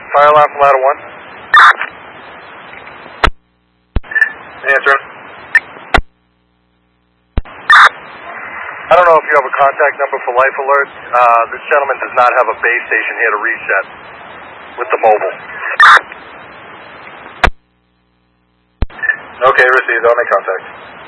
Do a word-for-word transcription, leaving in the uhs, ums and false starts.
Fire alarm from ladder one. Answer. I don't know if you have a contact number for Life Alert. Uh, this gentleman does not have a base station here to reset with the mobile. Okay, received. I'll make contact.